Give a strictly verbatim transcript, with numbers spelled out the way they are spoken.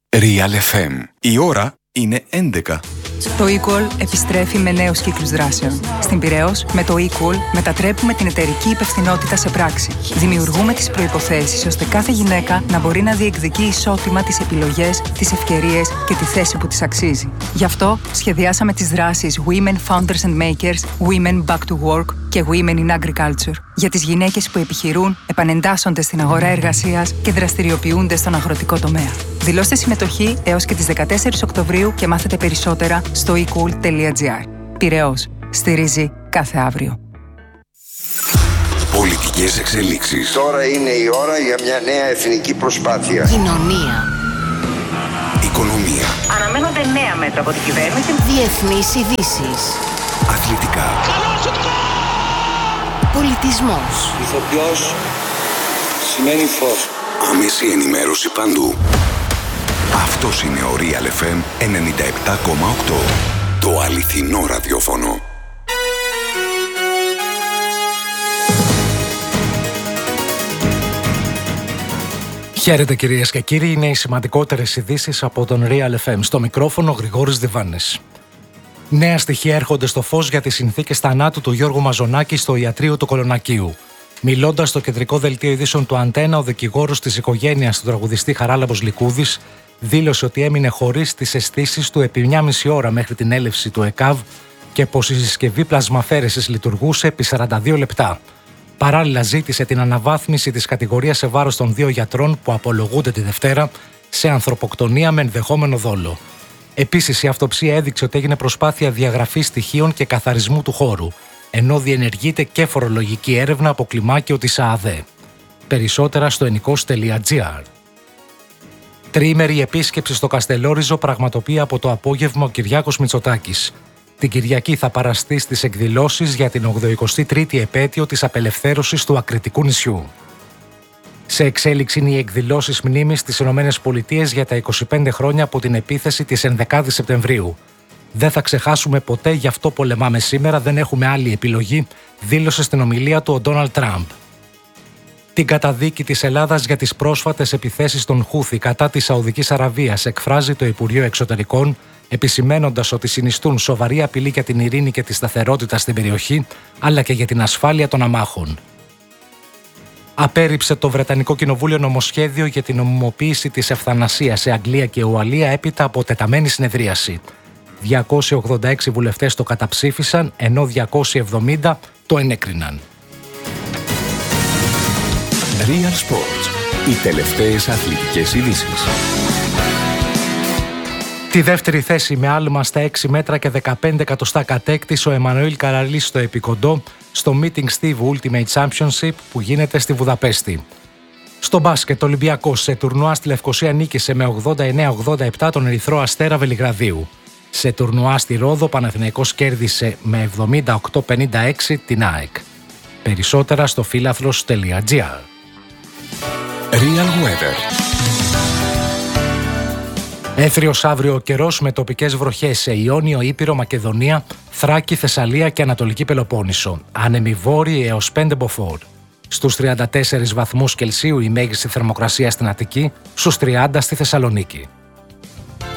Real εφ εμ. Η ώρα είναι έντεκα. Το Equal επιστρέφει με νέους κύκλους δράσεων. Στην Πειραιώς, με το Equal μετατρέπουμε την εταιρική υπευθυνότητα σε πράξη. Δημιουργούμε τις προϋποθέσεις ώστε κάθε γυναίκα να μπορεί να διεκδικεί ισότιμα τις επιλογές, τις ευκαιρίες και τη θέση που της αξίζει. Γι' αυτό σχεδιάσαμε τις δράσεις Women Founders and Makers, Women Back to Work και Women in Agriculture για τις γυναίκες που επιχειρούν, επανεντάσσονται στην αγορά εργασίας και δραστηριοποιούνται στον αγροτικό τομέα. Δηλώστε συμμετοχή έως και τις δεκατέσσερις Οκτωβρίου και μάθετε περισσότερα στο ecool τελεία gr. Πειραιώς. Στηρίζει κάθε αύριο. Πολιτικές εξελίξεις. Τώρα είναι η ώρα για μια νέα εθνική προσπάθεια. Κοινωνία. Οικονομία. Αναμένονται νέα μέτρα από την κυβέρνηση. Διεθνείς ειδήσεις. Αθλητικά. Πολιτισμός. Ηθοποιός σημαίνει φως. Άμεση ενημέρωση παντού. Αυτός είναι ο Real εφ εμ ενενήντα επτά κόμμα οκτώ. Το αληθινό ραδιόφωνο. Χαίρετε κυρίες και κύριοι, είναι οι σημαντικότερες ειδήσεις από τον Real εφ εμ. Στο μικρόφωνο Γρηγόρης Διβάνης. Νέα στοιχεία έρχονται στο φως για τις συνθήκες θανάτου του Γιώργου Μαζονάκη στο ιατρείο του Κολονακίου. Μιλώντας στο κεντρικό δελτίο ειδήσεων του Αντένα, ο δικηγόρος της οικογένειας του τραγουδιστή Χαράλαμπος Λικούδης δήλωσε ότι έμεινε χωρίς τις αισθήσεις του επί μια μισή ώρα μέχρι την έλευση του ΕΚΑΒ και πως η συσκευή πλασμαφέρεσης λειτουργούσε επί σαράντα δύο λεπτά. Παράλληλα, ζήτησε την αναβάθμιση της κατηγορίας σε βάρος των δύο γιατρών που απολογούνται τη Δευτέρα σε ανθρωποκτονία με ενδεχόμενο δόλο. Επίσης, η αυτοψία έδειξε ότι έγινε προσπάθεια διαγραφής στοιχείων και καθαρισμού του χώρου, ενώ διενεργείται και φορολογική έρευνα από κλιμάκιο της ΑΑΔΕ. Περισσότερα στο ενικός τελεία gr. Τριήμερη επίσκεψη στο Καστελόριζο πραγματοποιεί από το απόγευμα ο Κυριάκος Μητσοτάκης. Την Κυριακή θα παραστεί στις εκδηλώσεις για την ογδοηκοστή τρίτη επέτειο της απελευθέρωσης του Ακριτικού νησιού. Σε εξέλιξη είναι οι εκδηλώσεις μνήμης στις ΗΠΑ για τα είκοσι πέντε χρόνια από την επίθεση της ενδεκάδης Σεπτεμβρίου. «Δεν θα ξεχάσουμε ποτέ, γι' αυτό πολεμάμε σήμερα, δεν έχουμε άλλη επιλογή», δήλωσε στην ομιλία του ο Ντόναλντ Τραμπ. Την καταδίκη της Ελλάδας για τις πρόσφατες επιθέσεις των Χούθη κατά της Σαουδικής Αραβίας εκφράζει το Υπουργείο Εξωτερικών, επισημένοντας ότι συνιστούν σοβαρή απειλή για την ειρήνη και τη σταθερότητα στην περιοχή, αλλά και για την ασφάλεια των αμάχων. Απέρριψε το Βρετανικό Κοινοβούλιο νομοσχέδιο για την νομιμοποίηση της ευθανασίας σε Αγγλία και Ουαλία έπειτα από τεταμένη συνεδρίαση. διακόσιοι ογδόντα έξι βουλευτές το καταψήφισαν, ενώ διακόσιοι εβδομήντα το ενέκριναν. Real Sports. Οι τελευταίες αθλητικές ειδήσεις. Τη δεύτερη θέση με άλμα στα έξι μέτρα και δεκαπέντε εκατοστά κατέκτησε ο Εμμανουήλ Καραλής στο επικοντό στο Meeting Steve Ultimate Championship που γίνεται στη Βουδαπέστη. Στο μπάσκετ, ο Ολυμπιακός σε τουρνουά στη Λευκοσία νίκησε με ογδόντα εννέα ογδόντα επτά τον Ερυθρό Αστέρα Βελιγραδίου. Σε τουρνουά στη Ρόδο, ο Παναθηναϊκός κέρδισε με εβδομήντα οκτώ πενήντα έξι την ΑΕΚ. Περισσότερα στο φίλαθλος τελεία gr. Real Weather. Έθριος αύριο ο καιρός με τοπικές βροχές σε Ιόνιο, Ήπειρο, Μακεδονία, Θράκη, Θεσσαλία και Ανατολική Πελοπόννησο. Άνεμοι βόρειοι έως πέντε μποφόρ. Στους τριάντα τέσσερις βαθμούς Κελσίου η μέγιστη θερμοκρασία στην Αττική, στους τριάντα στη Θεσσαλονίκη.